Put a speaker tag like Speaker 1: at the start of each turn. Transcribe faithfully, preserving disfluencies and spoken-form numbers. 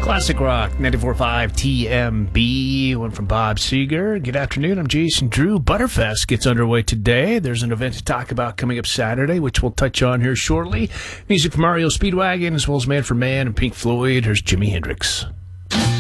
Speaker 1: Classic Rock, ninety-four point five T M B. One from Bob Seger. Good afternoon, I'm Jason Drew. Butterfest gets underway today. There's an event to talk about coming up Saturday, which we'll touch on here shortly. Music from R E O Speedwagon, as well as Man for Man and Pink Floyd. Here's Jimi Hendrix.